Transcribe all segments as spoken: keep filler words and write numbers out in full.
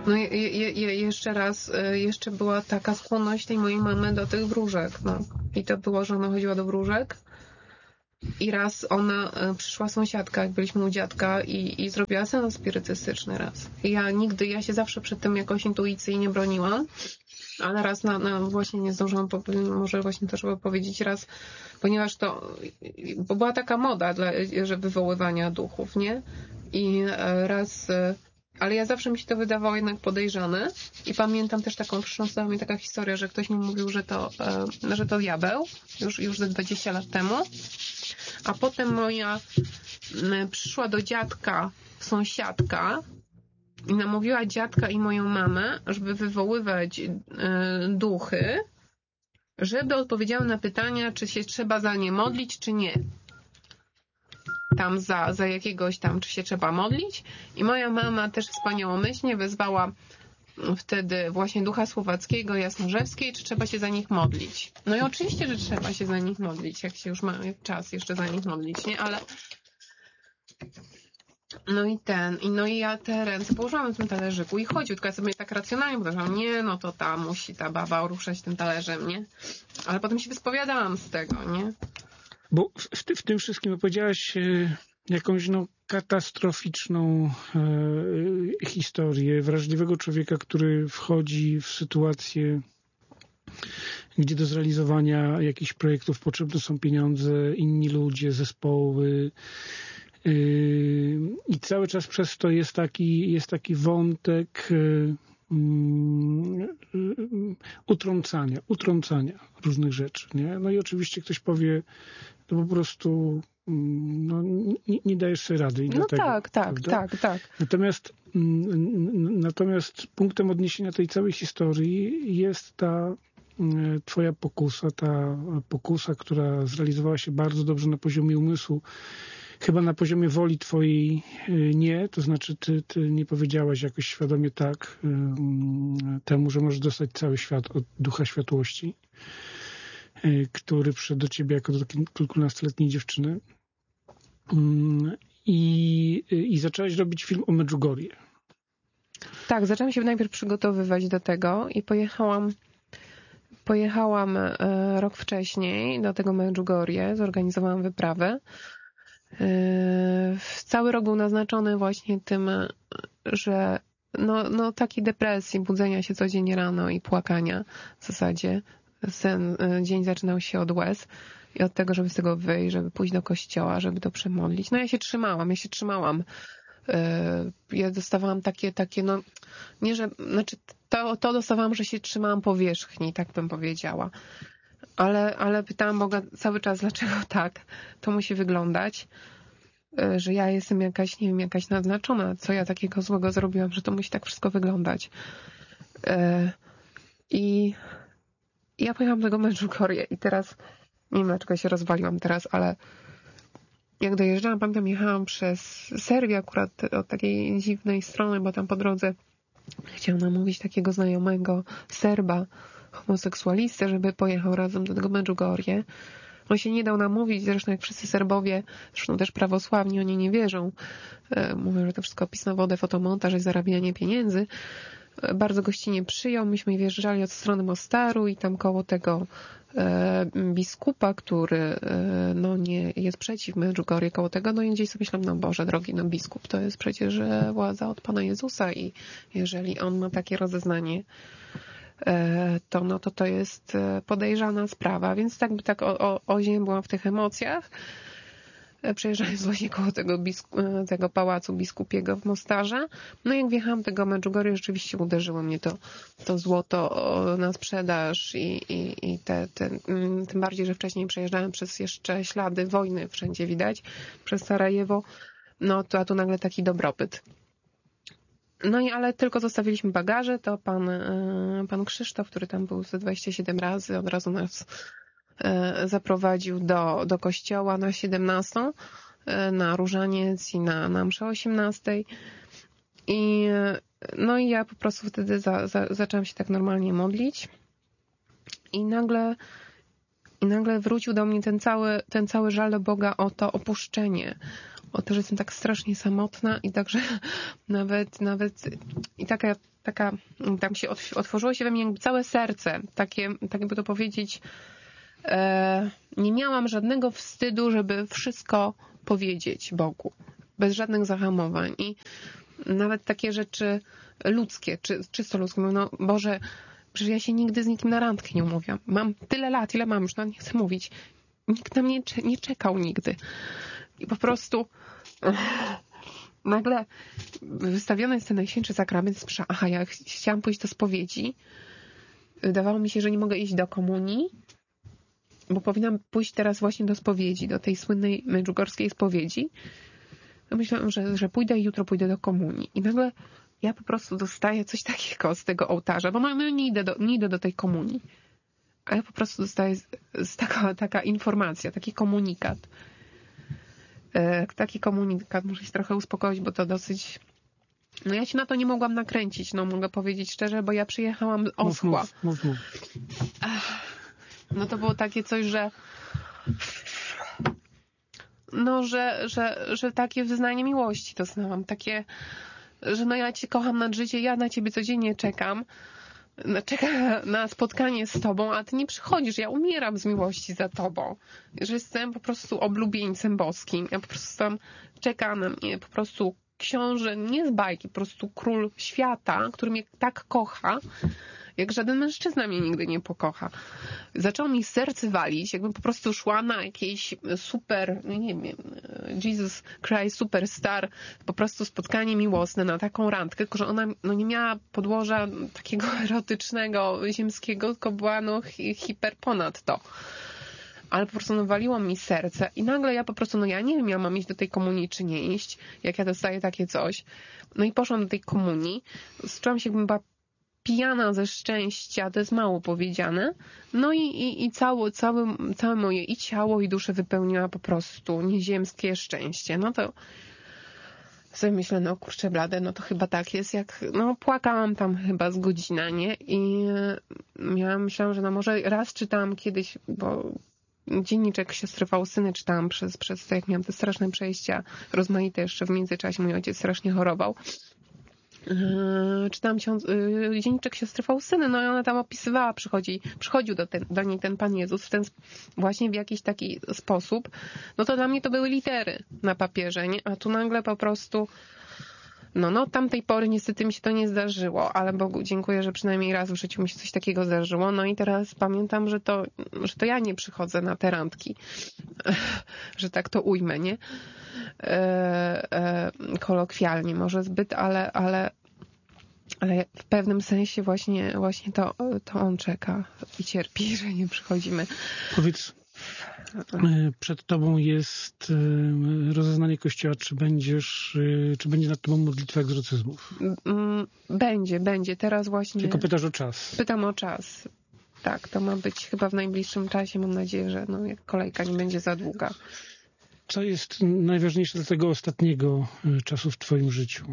No je, je, je, jeszcze raz, jeszcze była taka skłonność tej mojej mamy do tych wróżek, no. I to było, że ona chodziła do wróżek i raz ona, przyszła sąsiadka, jak byliśmy u dziadka i, i zrobiła seans spirytystyczny raz. I ja nigdy, ja się zawsze przed tym jakoś intuicyjnie broniłam, ale raz na, na właśnie nie zdążyłam, może właśnie to trzeba powiedzieć raz, ponieważ to, bo była taka moda, dla, że wywoływania duchów, nie? I raz, ale ja zawsze mi się to wydawało jednak podejrzane i pamiętam też taką, wstrząsnęła mnie taka historia, że ktoś mi mówił, że to, że to diabeł, już, już ze dwadzieścia lat temu, a potem moja przyszła do dziadka sąsiadka i namówiła dziadka i moją mamę, żeby wywoływać duchy, żeby odpowiedziały na pytania, czy się trzeba za nie modlić, czy nie. Tam za, za jakiegoś tam, czy się trzeba modlić. I moja mama też wspaniałomyślnie wezwała wtedy właśnie ducha słowackiego, jasnorzewskiej, czy trzeba się za nich modlić. No i oczywiście, że trzeba się za nich modlić, jak się już ma czas jeszcze za nich modlić, nie? Ale no i ten, i no i ja te ręce położyłam na tym talerzyku i chodził, tylko ja sobie tak racjonalnie podeszłam, nie, no to ta musi ta baba ruszać tym talerzem, nie? Ale potem się wyspowiadałam z tego, nie? Bo w, w tym wszystkim opowiedziałaś e, jakąś no, katastroficzną e, historię wrażliwego człowieka, który wchodzi w sytuację, gdzie do zrealizowania jakichś projektów potrzebne są pieniądze, inni ludzie, zespoły. E, I cały czas przez to jest taki, jest taki wątek e, utrącania, utrącania różnych rzeczy, nie? No i oczywiście ktoś powie, to po prostu no, nie, nie dajesz sobie rady. I no dlatego, tak, tak, tak, tak. Natomiast, natomiast punktem odniesienia tej całej historii jest ta twoja pokusa, ta pokusa, która zrealizowała się bardzo dobrze na poziomie umysłu. Chyba na poziomie woli twojej nie, to znaczy ty, ty nie powiedziałaś jakoś świadomie tak temu, że możesz dostać cały świat od ducha światłości, który przyszedł do ciebie jako do kilkunastoletniej dziewczyny. I, i zaczęłaś robić film o Medjugorje. Tak, zaczęłam się najpierw przygotowywać do tego i pojechałam pojechałam rok wcześniej do tego Medjugorje, zorganizowałam wyprawę. Cały rok był naznaczony właśnie tym, że no, no takiej depresji, budzenia się codziennie rano i płakania w zasadzie. Ten dzień zaczynał się od łez i od tego, żeby z tego wyjść, żeby pójść do kościoła, żeby to przemodlić. No ja się trzymałam, ja się trzymałam. Ja dostawałam takie, takie no, nie że, znaczy to, to dostawałam, że się trzymałam powierzchni, tak bym powiedziała. Ale, ale pytałam Boga cały czas, dlaczego tak to musi wyglądać, że ja jestem jakaś, nie wiem, jakaś naznaczona, co ja takiego złego zrobiłam, że to musi tak wszystko wyglądać. I ja pojechałam do tego Medjugorje i teraz, nie wiem dlaczego się rozwaliłam teraz, ale jak dojeżdżałam, pamiętam, jechałam przez Serbię akurat od takiej dziwnej strony, bo tam po drodze chciałam namówić takiego znajomego Serba, homoseksualistę, żeby pojechał razem do tego Medjugorje. On się nie dał namówić, zresztą jak wszyscy Serbowie, zresztą też prawosławni, oni nie wierzą. Mówią, że to wszystko opis na wodę, fotomontaż i zarabianie pieniędzy. Bardzo gościnnie przyjął. Myśmy wjeżdżali od strony Mostaru i tam koło tego e, biskupa, który e, no nie jest przeciw Medjugorje, koło tego, no i gdzieś sobie myślałam, no Boże drogi, no biskup to jest przecież władza od Pana Jezusa i jeżeli on ma takie rozeznanie, e, to no to to jest podejrzana sprawa, więc tak by tak o, o, o ziemi byłam w tych emocjach. Przejeżdżając właśnie koło tego, bisku- tego pałacu biskupiego w Mostarze. No i jak wjechałam tego Medjugorje, rzeczywiście uderzyło mnie to, to złoto na sprzedaż i, i, i te, te, tym bardziej, że wcześniej przejeżdżałem przez jeszcze ślady wojny, wszędzie widać, przez Sarajewo, no to a tu nagle taki dobrobyt. No i ale tylko zostawiliśmy bagaże, to pan, pan Krzysztof, który tam był ze dwadzieścia siedem razy, od razu nas zaprowadził do, do kościoła na siedemnastą, na różaniec i na, na mszę osiemnastej. I, no i ja po prostu wtedy za, za, zaczęłam się tak normalnie modlić i nagle, i nagle wrócił do mnie ten cały, ten cały żal do Boga o to opuszczenie, o to, że jestem tak strasznie samotna i także nawet, nawet i taka, taka tam się otworzyło się we mnie jakby całe serce, takie, tak jakby to powiedzieć, e, nie miałam żadnego wstydu, żeby wszystko powiedzieć Bogu, bez żadnych zahamowań i nawet takie rzeczy ludzkie, czy, czysto ludzkie, no Boże, przecież ja się nigdy z nikim na randkę nie umówiłam. Mam tyle lat, ile mam, już nawet nie chcę mówić. Nikt na mnie nie czekał nigdy. I po prostu nagle wystawiony jest ten Najświętszy Sakrament. Aha, ja ch- chciałam pójść do spowiedzi. Wydawało mi się, że nie mogę iść do komunii, bo powinnam pójść teraz właśnie do spowiedzi, do tej słynnej medjugorskiej spowiedzi. No myślałam, że, że pójdę i jutro pójdę do komunii. I nagle ja po prostu dostaję coś takiego z tego ołtarza, bo no, no nie, idę do, nie idę do tej komunii. A ja po prostu dostaję z, z taka, taka informacja, taki komunikat. E, taki komunikat, muszę się trochę uspokoić, bo to dosyć... No ja się na to nie mogłam nakręcić, no mogę powiedzieć szczerze, bo ja przyjechałam oschła. Mów, mów, mów. No to było takie coś, że no, że, że, że takie wyznanie miłości doznałam, takie, że no ja cię kocham nad życie, ja na ciebie codziennie czekam, czekam na spotkanie z tobą, a ty nie przychodzisz, ja umieram z miłości za tobą, że jestem po prostu oblubieńcem boskim, ja po prostu tam czeka na mnie, po prostu książę, nie z bajki, po prostu król świata, który mnie tak kocha, jak żaden mężczyzna mnie nigdy nie pokocha. Zaczęło mi serce walić, jakbym po prostu szła na jakieś super, nie wiem, Jesus Christ Superstar, po prostu spotkanie miłosne na taką randkę, tylko że ona no, nie miała podłoża takiego erotycznego, ziemskiego, tylko była no, hi, hiper ponad to. Ale po prostu no, waliło mi serce i nagle ja po prostu, no ja nie wiem, ja mam iść do tej komunii czy nie iść, jak ja dostaję takie coś. No i poszłam do tej komunii, czułam się, jakbym była pijana ze szczęścia, to jest mało powiedziane. No i, i, i całe, całe, całe moje i ciało, i duszę wypełniła po prostu nieziemskie szczęście. No to sobie myślę, no kurczę blade, no to chyba tak jest, jak, no płakałam tam chyba z godzina, nie? I miałam, myślałam, że no może raz czytałam kiedyś, bo dzienniczek siostry Faustyny czytałam przez, przez to, jak miałam te straszne przejścia rozmaite jeszcze w międzyczasie, mój ojciec strasznie chorował. Yy, czytałam ksiądz, yy, dzienniczek siostry Faustyny, no i ona tam opisywała, przychodzi, przychodził do, ten, do niej ten Pan Jezus w ten, właśnie w jakiś taki sposób, no to dla mnie to były litery na papierze, nie? A tu nagle po prostu no, no, od tamtej pory niestety mi się to nie zdarzyło, ale Bogu dziękuję, że przynajmniej raz w życiu mi się coś takiego zdarzyło, no i teraz pamiętam, że to, że to ja nie przychodzę na te randki, że tak to ujmę, nie? E, e, kolokwialnie może zbyt, ale, ale, ale w pewnym sensie właśnie, właśnie to, to on czeka i cierpi, że nie przychodzimy. Powiedz, przed tobą jest rozeznanie Kościoła, czy będziesz, czy będzie nad tobą modlitwa egzorcyzmów? Będzie, będzie. Teraz właśnie... Tylko pytasz o czas. Pytam o czas. Tak, to ma być chyba w najbliższym czasie. Mam nadzieję, że no, jak kolejka nie będzie za długa. Co jest najważniejsze dla tego ostatniego czasu w twoim życiu?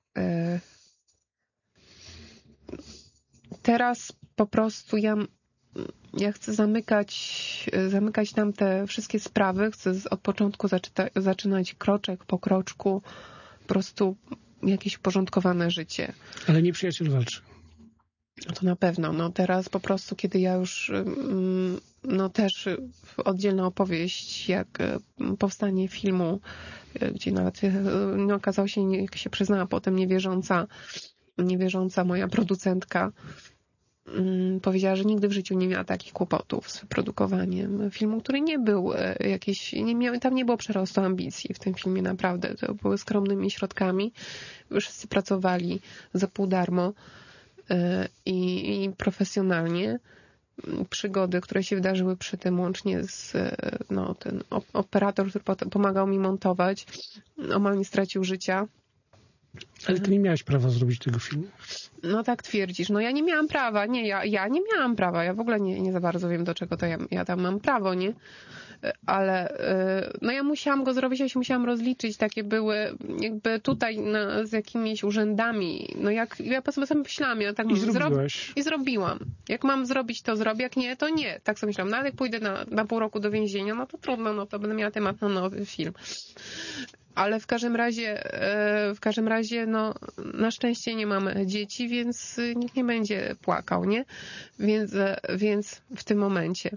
Teraz po prostu ja... Ja chcę zamykać, zamykać tam te wszystkie sprawy. Chcę od początku zaczyta, zaczynać kroczek po kroczku. Po prostu jakieś uporządkowane życie. Ale nieprzyjaciel walczy. To na pewno. No teraz po prostu, kiedy ja już no też oddzielna opowieść, jak powstanie filmu, gdzie nawet no, okazało się, jak się przyznała potem niewierząca, niewierząca moja producentka, powiedziała, że nigdy w życiu nie miała takich kłopotów z produkowaniem filmu, który nie był jakiś, nie miał, tam nie było przerostu ambicji w tym filmie, naprawdę. To były skromnymi środkami. Wszyscy pracowali za pół darmo i, i profesjonalnie. Przygody, które się wydarzyły przy tym, łącznie z no, ten operator, który pomagał mi montować, omal nie stracił życia. Ale ty nie miałaś prawa zrobić tego filmu. No tak twierdzisz. No ja nie miałam prawa. Nie, ja, ja nie miałam prawa. Ja w ogóle nie, nie za bardzo wiem, do czego to ja, ja tam mam prawo, nie? Ale no ja musiałam go zrobić, ja się musiałam rozliczyć. Takie były jakby tutaj na, z jakimiś urzędami. No jak ja po sobie myślałam, ja tak I zrobiłaś. I zrobiłam. Jak mam zrobić, to zrobię. Jak nie, to nie. Tak sobie myślałam. No ale jak pójdę na, na pół roku do więzienia, no to trudno, no to będę miała temat na nowy film. ale w każdym razie, w każdym razie, no, na szczęście nie mam dzieci, więc nikt nie będzie płakał, nie? Więc, więc w tym momencie.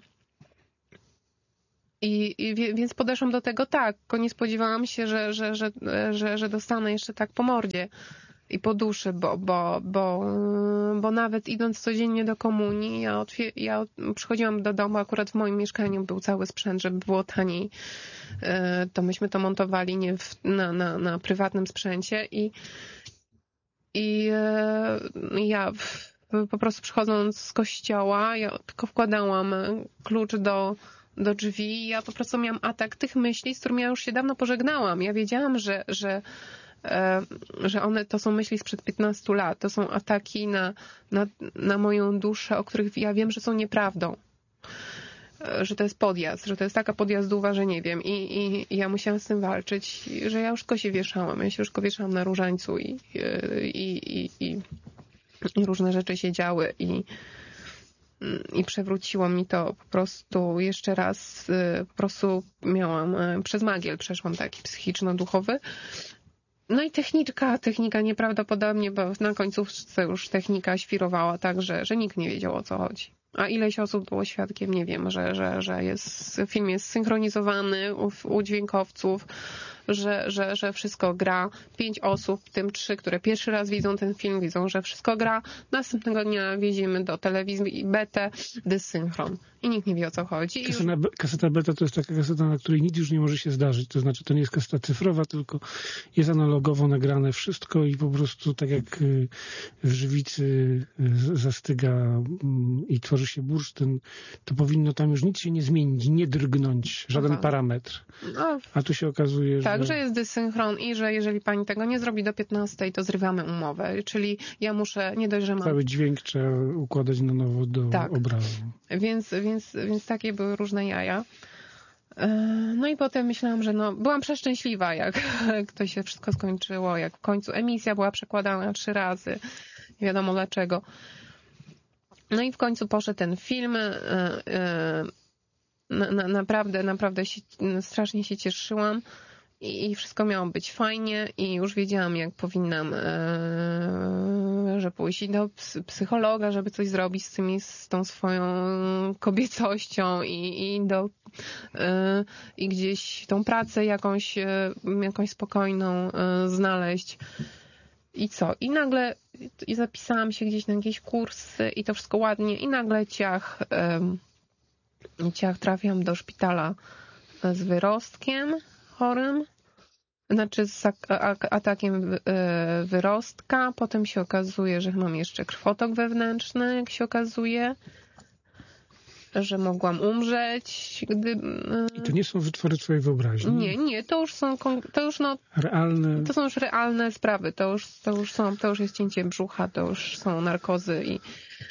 I, i więc podeszłam do tego tak, tylko nie spodziewałam się, że, że, że, że, że dostanę jeszcze tak po mordzie i po duszy, bo, bo, bo, bo nawet idąc codziennie do komunii, ja, otwier- ja przychodziłam do domu, akurat w moim mieszkaniu był cały sprzęt, żeby było taniej, to myśmy to montowali nie w, na, na, na prywatnym sprzęcie i, i ja w, po prostu przychodząc z kościoła, ja tylko wkładałam klucz do do drzwi. Ja po prostu miałam atak tych myśli, z którymi ja już się dawno pożegnałam. Ja wiedziałam, że, że, e, że one to są myśli sprzed piętnastu lat. To są ataki na, na, na moją duszę, o których ja wiem, że są nieprawdą. E, że to jest podjazd, że to jest taka podjazdowa, że nie wiem. I, i, i ja musiałam z tym walczyć, że ja już tylko się wieszałam. Ja się już tylko wieszałam na różańcu i, i, i, i, i różne rzeczy się działy i I przewróciło mi to po prostu jeszcze raz, po prostu miałam, przez magiel przeszłam taki psychiczno-duchowy. No i techniczka, technika nieprawdopodobnie, bo na końcówce już technika świrowała tak, że, że nikt nie wiedział, o co chodzi. A ileś osób było świadkiem, nie wiem, że, że, że jest, film jest synchronizowany u, u dźwiękowców, że, że, że wszystko gra. Pięć osób, w tym trzy, które pierwszy raz widzą ten film, widzą, że wszystko gra. Następnego dnia wieziemy do telewizji betę, dysynchron. I nikt nie wie, o co chodzi. Kaseta, już... kaseta beta to jest taka kaseta, na której nic już nie może się zdarzyć. To znaczy, to nie jest kaseta cyfrowa, tylko jest analogowo nagrane wszystko i po prostu tak jak w żywicy zastyga i tworzy się bursztyn, to powinno tam już nic się nie zmienić, nie drgnąć, żaden Aha. parametr. No, a tu się okazuje, tak, że... że jest dysynchron i że jeżeli pani tego nie zrobi do piętnastej, to zrywamy umowę. Czyli ja muszę, nie dość, że mam... Cały dźwięk trzeba układać na nowo do tak. obrazu. Więc, więc, więc takie były różne jaja. No i potem myślałam, że no, byłam przeszczęśliwa, jak to się wszystko skończyło, jak w końcu emisja była przekładana trzy razy. Nie wiadomo dlaczego. No i w końcu poszedł ten film. Na, na, naprawdę, naprawdę się, strasznie się cieszyłam i, i wszystko miało być fajnie i już wiedziałam, jak powinnam, e, że pójść do psychologa, żeby coś zrobić z tymi, z tą swoją kobiecością i, i do e, i gdzieś tą pracę jakąś, e, jakąś spokojną e, znaleźć. I co? I nagle i zapisałam się gdzieś na jakieś kursy i to wszystko ładnie i nagle ciach e, ciach trafiam do szpitala z wyrostkiem chorym, znaczy z atakiem wyrostka. Potem się okazuje, że mam jeszcze krwotok wewnętrzny, jak się okazuje, że mogłam umrzeć. Gdy... I to nie są wytwory twojej wyobraźni? Nie, nie, to już są, to już no, realne... To są już realne sprawy, to już, to już są, to już jest cięcie brzucha, to już są narkozy i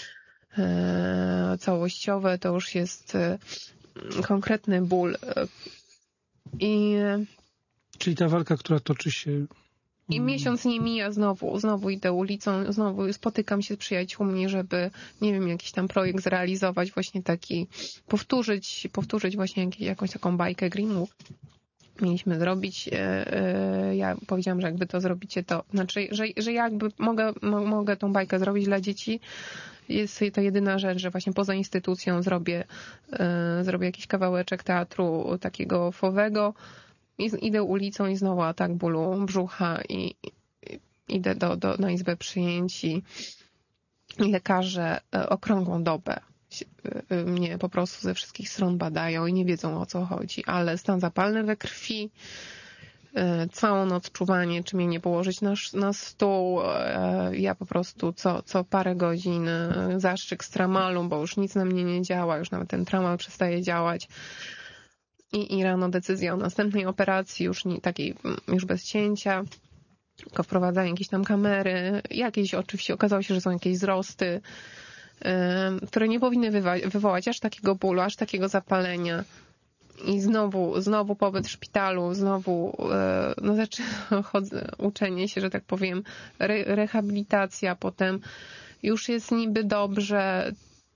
e, całościowe, to już jest e, konkretny ból. I Czyli ta walka, która toczy się... I miesiąc nie mija, znowu, znowu idę ulicą, znowu spotykam się z przyjaciółmi, żeby, nie wiem, jakiś tam projekt zrealizować, właśnie taki, powtórzyć, powtórzyć właśnie jak, jakąś taką bajkę Grimmów. Mieliśmy zrobić, ja powiedziałam, że jakby to zrobicie, to znaczy, że, że jakby mogę, mogę tą bajkę zrobić dla dzieci. Jest to jedyna rzecz, że właśnie poza instytucją zrobię, zrobię jakiś kawałeczek teatru takiego fowego. I idę ulicą i znowu atak bólu brzucha i, i idę do, do, na izbę przyjęć i, i lekarze okrągłą dobę mnie po prostu ze wszystkich stron badają i nie wiedzą, o co chodzi, ale stan zapalny we krwi, całą noc czuwanie, czy mnie nie położyć na, na stół, ja po prostu co, co parę godzin zastrzyk z tramalu, bo już nic na mnie nie działa, już nawet ten tramal przestaje działać. I, I rano decyzja o następnej operacji, już nie, takiej, już bez cięcia, tylko wprowadzanie jakieś tam kamery, jakieś oczywiście okazało się, że są jakieś wzrosty, yy, które nie powinny wywa- wywołać aż takiego bólu, aż takiego zapalenia. I znowu, znowu pobyt w szpitalu, znowu yy, no znaczy, chodzę, uczenie się, że tak powiem, re- rehabilitacja, potem już jest niby dobrze,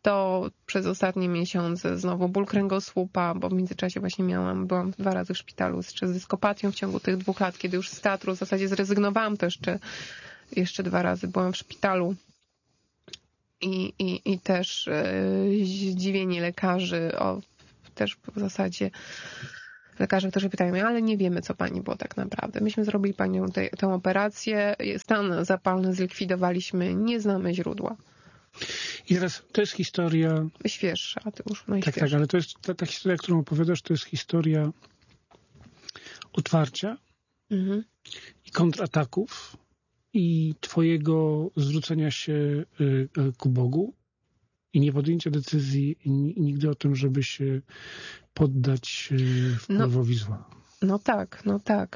to przez ostatnie miesiące znowu ból kręgosłupa, bo w międzyczasie właśnie miałam, byłam dwa razy w szpitalu jeszcze z dyskopatią w ciągu tych dwóch lat, kiedy już z teatru w zasadzie zrezygnowałam, to jeszcze, jeszcze dwa razy byłam w szpitalu. I, i, i też yy, zdziwienie lekarzy, o, też w zasadzie lekarze, którzy pytają mnie, ale nie wiemy, co pani było tak naprawdę. Myśmy zrobili panią te, tę operację, stan zapalny zlikwidowaliśmy, nie znamy źródła. I teraz to jest historia... Świeższa, a ty już Tak, najświeższa. tak, ale to jest ta, ta historia, którą opowiadasz, to jest historia otwarcia Mhm. i kontrataków i twojego zwrócenia się y, y, ku Bogu i nie podjęcia decyzji i nigdy o tym, żeby się poddać y, wpływowi zła. No tak, no tak.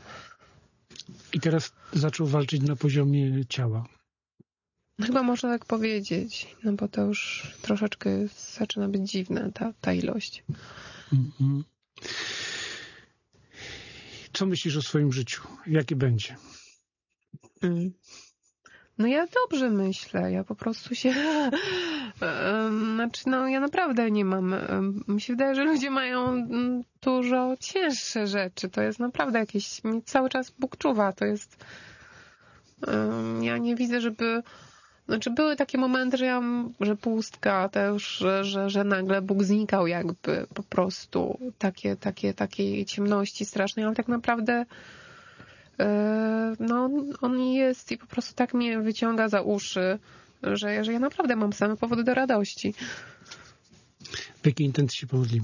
I teraz zaczął walczyć na poziomie ciała. Chyba można tak powiedzieć, no bo to już troszeczkę zaczyna być dziwne, ta, ta ilość. Mhm. Co myślisz o swoim życiu? Jakie będzie? Mm. No ja dobrze myślę, ja po prostu się... Znaczy, no ja naprawdę nie mam... Mi się wydaje, że ludzie mają dużo cięższe rzeczy. To jest naprawdę jakieś... Mnie cały czas Bóg czuwa. To jest... Ja nie widzę, żeby... Znaczy były takie momenty, że ja, że pustka też, że, że, że nagle Bóg znikał jakby po prostu. Takie, takie, takiej ciemności strasznej, ale tak naprawdę no on jest i po prostu tak mnie wyciąga za uszy, że, że ja naprawdę mam same powody do radości. W jakiej intencji się pomodlimy?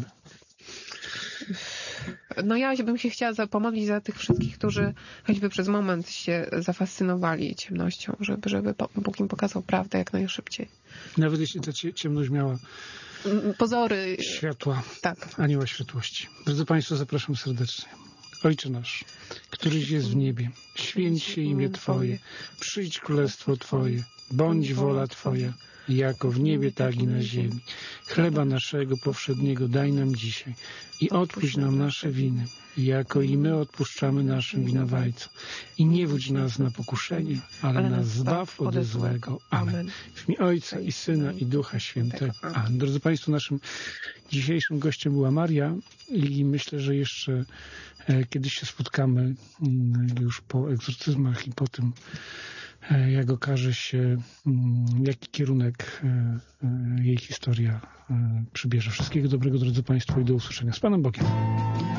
No ja bym się chciała pomodlić za tych wszystkich, którzy choćby przez moment się zafascynowali ciemnością, żeby, żeby Bóg im pokazał prawdę jak najszybciej. Nawet jeśli ta ciemność miała pozory światła, tak. Anioła światłości. Drodzy Państwo, zapraszam serdecznie. Ojcze nasz, któryś jest w niebie, święć się imię Twoje, przyjdź królestwo Twoje, bądź wola Twoja, jako w niebie, tak i na ziemi. Chleba naszego powszedniego daj nam dzisiaj i odpuść nam nasze winy, jako i my odpuszczamy naszym winowajcom. I nie wódź nas na pokuszenie, ale nas zbaw ode złego. Amen. W imię Ojca i Syna i Ducha Świętego. Amen. Drodzy Państwo, naszym dzisiejszym gościem była Maria i myślę, że jeszcze kiedyś się spotkamy już po egzorcyzmach i po tym, jak okaże się, jaki kierunek jej historia przybierze. Wszystkiego dobrego, drodzy Państwo, i do usłyszenia. Z Panem Bogiem.